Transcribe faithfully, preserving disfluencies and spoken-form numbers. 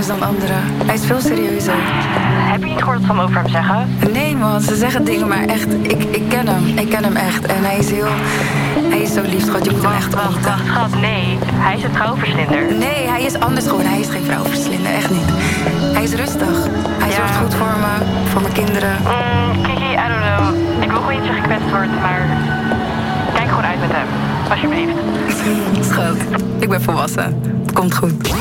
anders dan anderen. Hij is veel serieuzer. Heb je niet gehoord wat ze allemaal over hem zeggen? Nee man, ze zeggen dingen, maar echt, ik, ik ken hem. Ik ken hem echt. En hij is heel... Hij is zo lief, schat. Je moet hem echt Wacht, ontmoeten. wacht, schat, nee. Hij is een trouwverslinder. Nee, hij is anders gewoon. Hij is geen vrouwverslinder, echt niet. Hij is rustig. Hij Ja. zorgt goed voor me, voor mijn kinderen. Mm, Kiki, I don't know. Ik wil gewoon niet dat je gekwetst wordt, maar... Kijk gewoon uit met hem. Alsjeblieft. Schat, ik ben volwassen. Het komt goed.